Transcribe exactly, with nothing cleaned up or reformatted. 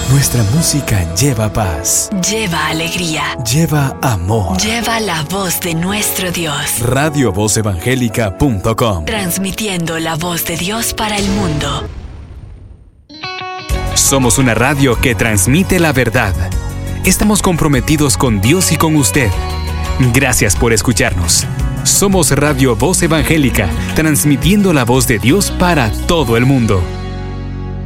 Nuestra música lleva paz. Lleva alegría. Lleva amor. Lleva la voz de nuestro Dios. radio voz evangélica punto com. Transmitiendo la voz de Dios para el mundo. Somos una radio que transmite la verdad. Estamos comprometidos con Dios y con usted. Gracias por escucharnos. Somos Radio Voz Evangélica, transmitiendo la voz de Dios para todo el mundo.